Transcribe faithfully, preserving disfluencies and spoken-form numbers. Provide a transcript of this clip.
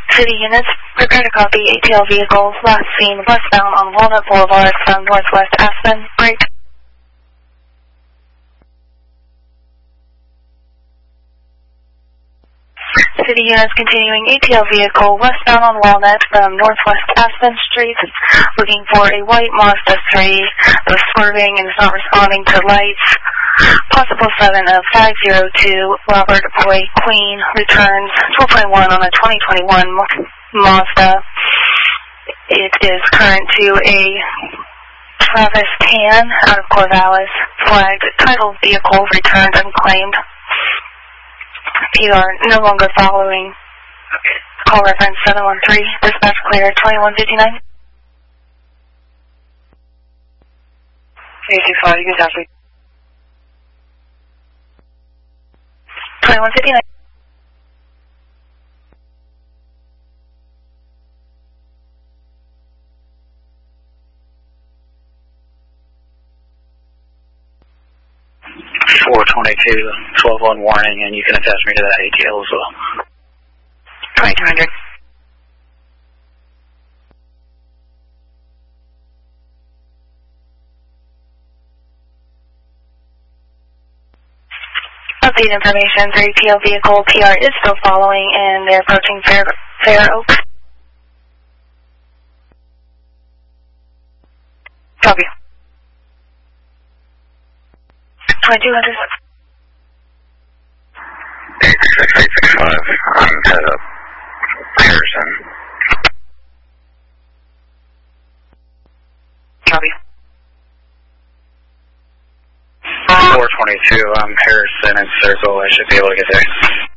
City units, prepare to copy. A T L vehicles last seen westbound on Walnut Boulevard from northwest Aspen. Right. City units continuing. A T L vehicle westbound on Walnut from northwest Aspen Street, looking for a white Mazda three that was swerving and is not responding to lights. Possible seven of five zero two, Robert Boy Queen, returns twelve twenty-one on a twenty twenty-one Mazda. It is current to a Travis Tan out of Corvallis, flagged titled vehicle returned unclaimed. P R no longer following. Okay. Call reference seven one three, dispatch clear twenty-one fifty-nine. eight six five, you can tell me. twenty-one fifty-nine. four twenty-two, twelve one warning, and you can attach me to that A T L as well. twenty-two hundred. Update information for A T L vehicle. P R is still following, and they're approaching Fair, Fair Oaks. Copy. twenty-two hundred. eight six eight six five, I'm head up Harrison. Copy. four twenty-two, I'm Harrison and Circle, I should be able to get there.